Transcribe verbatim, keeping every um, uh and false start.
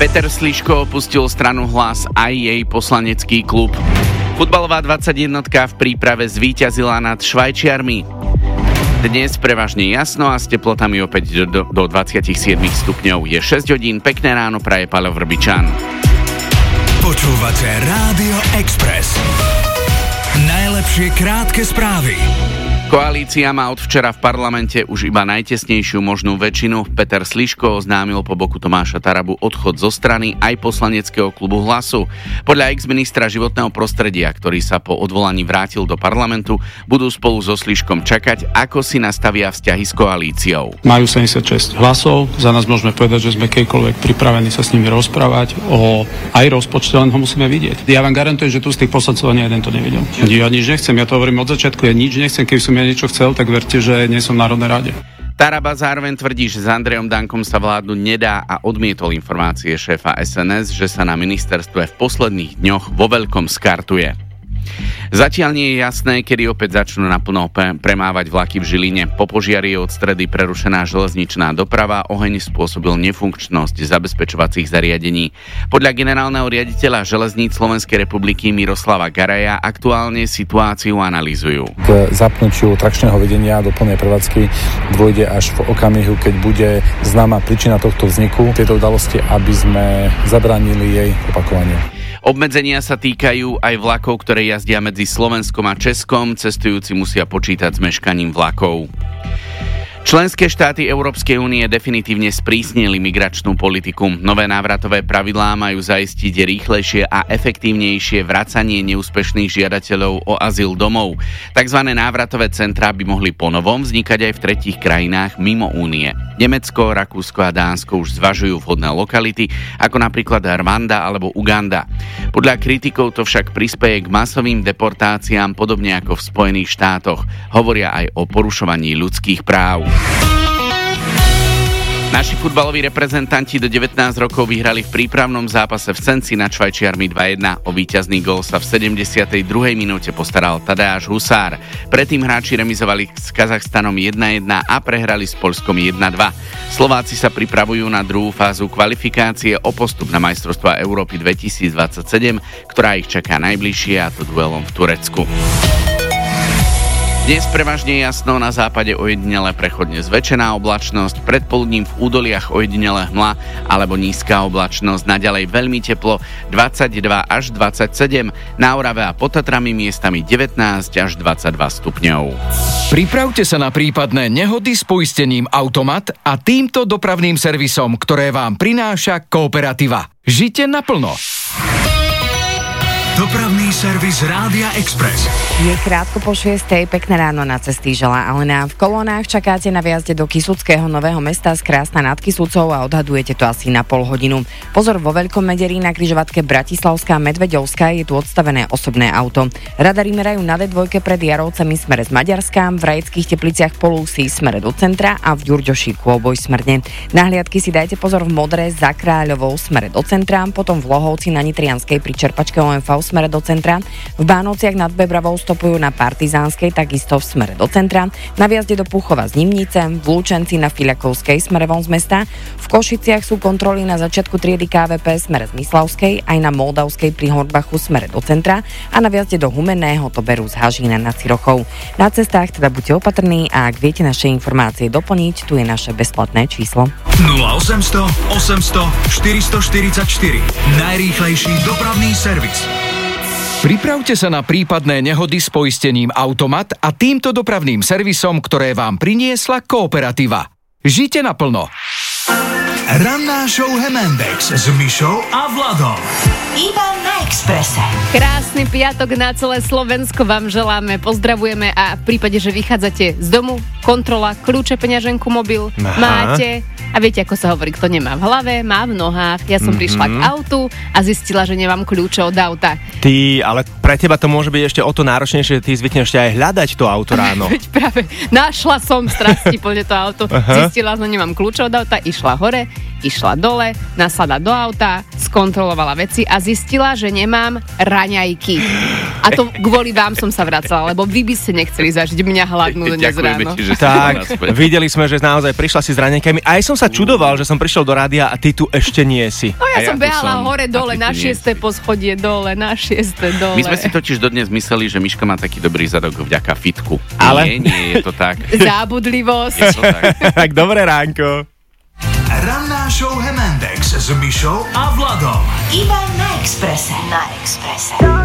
Peter Sliško opustil stranu Hlas aj jej poslanecký klub. Futbalová dvadsaťjednotka v príprave zvíťazila nad Švajčiarmi. Dnes prevažne jasno a s teplotami opäť do, do dvadsaťsedem stupňov. Je šesť hodín, pekné ráno praje Paľo Vrbičan. Počúvate Rádio Express. Najlepšie krátke správy. Koalícia má od včera v parlamente už iba najtesnejšiu možnú väčšinu. Peter Sliško oznámil po boku Tomáša Tarabu odchod zo strany aj poslaneckého klubu Hlasu. Podľa ex-ministra životného prostredia, ktorý sa po odvolaní vrátil do parlamentu, budú spolu so Sliškom čakať, ako si nastavia vzťahy s koalíciou. Majú sedemdesiatšesť hlasov, za nás môžeme povedať, že sme kedykoľvek pripravení sa s nimi rozprávať o aj rozpočte, len ho musíme vidieť. Ja vám garantujem, že tu z tých poslancov ani jeden to nevidel. Ja nič nechcem, ja to hovorím od začiatku, ja nič nechcem, keby som ja niečo chcel, tak verte, že nie som v Národnej rade. Taraba zároveň tvrdí, že s Andrejom Dankom sa vládnuť nedá a odmietol informácie šéfa es en es, že sa na ministerstve v posledných dňoch vo veľkom skartuje. Zatiaľ nie je jasné, kedy opäť začnú naplno premávať vlaky v Žiline. Po požiari je od stredy prerušená železničná doprava, oheň spôsobil nefunkčnosť zabezpečovacích zariadení. Podľa generálneho riaditeľa železníc Slovenskej republiky Miroslava Garaja aktuálne situáciu analýzujú. K zapnutiu trakčného vedenia do plnej prevádzky dôjde až v okamihu, keď bude známa príčina tohto vzniku tejto udalosti, aby sme zabránili jej opakovaniu. Obmedzenia sa týkajú aj vlakov, ktoré jazdia medzi Slovenskom a Českom. Cestujúci musia počítať s meškaním vlakov. Členské štáty Európskej únie definitívne sprísnili migračnú politiku. Nové návratové pravidlá majú zaistiť rýchlejšie a efektívnejšie vracanie neúspešných žiadateľov o azyl domov. Takzvané návratové centrá by mohli ponovom vznikať aj v tretích krajinách mimo únie. Nemecko, Rakúsko a Dánsko už zvažujú vhodné lokality, ako napríklad Rwanda alebo Uganda. Podľa kritikov to však prispeje k masovým deportáciám, podobne ako v Spojených štátoch. Hovoria aj o porušovaní ľudských práv. Naši futbaloví reprezentanti do devätnásť rokov vyhrali v prípravnom zápase v Senci nad Švajčiarmi dva jedna. O víťazný gól sa v sedemdesiatej druhej minúte postaral Tadeáš Husár. Predtým hráči remizovali s Kazachstanom jedna jedna a prehrali s Poľskom jedna dva. Slováci sa pripravujú na druhú fázu kvalifikácie o postup na majstrovstvá Európy dvetisícdvadsaťsedem, ktorá ich čaká najbližšie, a to duelom v Turecku. Dnes prevažne jasno, na západe ojedinele prechodne zväčšená oblačnosť, predpoludním v údoliach ojedinele hmla alebo nízka oblačnosť, naďalej veľmi teplo dvadsaťdva až dvadsaťsedem, na Orave a pod Tatrami miestami devätnásť až dvadsaťdva stupňov. Pripravte sa na prípadné nehody s poistením Automat a týmto dopravným servisom, ktoré vám prináša Kooperativa. Žite naplno. Dopravný servis Rádia Express. Je krátko po šiestej, pekné ráno, na cesty želá Alena. V kolónach čakáte na viazde do Kysuckého Nového Mesta z Krásna nad Kysucou a odhadujete to asi na pol hodinu. Pozor, vo Veľkom Mederi na križovatke Bratislavská Medveďovská je tu odstavené osobné auto. Radari merajú na dé dva pred Jarovcami smere z Maďarska, v Rajeckých Tepliciach Polúsy smere do centra a v Ďurďoši Kôboj smerne. Na hliadky si dajte pozor v Modre za Kráľovou smere do centra, potom v Lohovci na Nitrianskej pri čerpačke ó em vé smere do centra, v Bánovciach nad Bebravou stopujú na Partizánskej takisto v smere do centra, na viazde do Púchova z Nimnice, v Lúčenci na Filiakovskej smere von z mesta, v Košiciach sú kontroly na začiatku triedy ká vé pé smere z Myslavskej, aj na Moldavskej pri Horbachu smere do centra a na viazde do Humenného to berú z Hažína nad Cirochou. Na cestách teda buďte opatrní a ak viete naše informácie doplniť, tu je naše bezplatné číslo. nula osemsto osemsto štyristoštyridsaťštyri. Najrýchlejší dopravný servis. Pripravte sa na prípadné nehody s poistením Automat a týmto dopravným servisom, ktoré vám priniesla Kooperativa. Žite naplno. Ranná show Hemendex s Mišou a Vladom. Iba na Expresse. Krásny piatok na celé Slovensko vám želáme, pozdravujeme a v prípade, že vychádzate z domu, kontrola, kľúče, peňaženku, mobil, Aha. máte. A viete, ako sa hovorí, kto nemá v hlave, má v nohách. Ja som mm-hmm. prišla k autu a zistila, že nemám kľúče od auta. Ty, ale pre teba to môže byť ešte o to náročnejšie, ty zvykneš aj hľadať to auto ráno. Veď práve, našla som strasti plne to auto. Aha. Zistila, že nemám kľúče od auta, išla hore, išla dole, nasadla do auta, skontrolovala veci a zistila, že nemám raňajky. A to kvôli vám som sa vracala, lebo vy by ste nechceli zažiť mňa hladnú dnes ráno. Ti, že tak, videli sme, že naozaj prišla si s raňajkami. Aj som sa čudoval, že som prišiel do rádia a ty tu ešte nie si. No ja a som ja behala som, hore dole, na šieste poschodie dole, na šieste dole. My sme si totiž dodnes mysleli, že Miška má taký dobrý zadok vďaka fitku. Ale? Nie, nie je to tak. Zábudlivosť. Je to tak. Tak dobré ránko. Ranná show Hemendex s Mišou a Vladom. Iba na Expresse. Na Expresse.